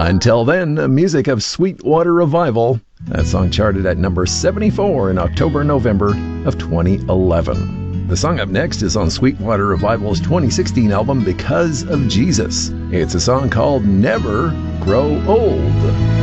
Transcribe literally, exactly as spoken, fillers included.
Until then, music of Sweetwater Revival. That song charted at number seventy-four in October and November of twenty eleven. The song up next is on Sweetwater Revival's twenty sixteen album, Because of Jesus. It's a song called Never Grow Old.